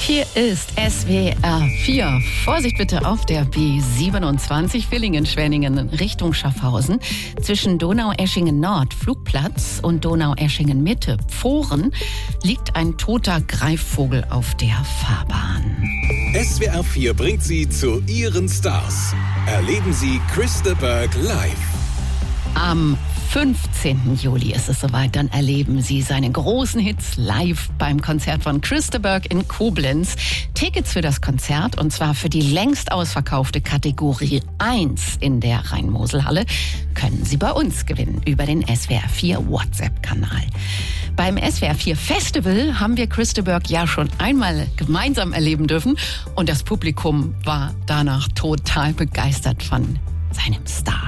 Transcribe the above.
Hier ist SWR 4. Vorsicht bitte auf der B27 Villingen-Schwenningen Richtung Schaffhausen. Zwischen Donaueschingen-Nord, Flugplatz, und Donaueschingen-Mitte, Pfohren, liegt ein toter Greifvogel auf der Fahrbahn. SWR 4 bringt Sie zu Ihren Stars. Erleben Sie Chris de Burgh live. Am 15. Juli ist es soweit, dann erleben Sie seine großen Hits live beim Konzert von Chris de Burgh in Koblenz. Tickets für das Konzert, und zwar für die längst ausverkaufte Kategorie 1 in der Rhein-Mosel-Halle, können Sie bei uns gewinnen über den SWR 4 WhatsApp-Kanal. Beim SWR 4 Festival haben wir Chris de Burgh ja schon einmal gemeinsam erleben dürfen, und das Publikum war danach total begeistert von seinem Star.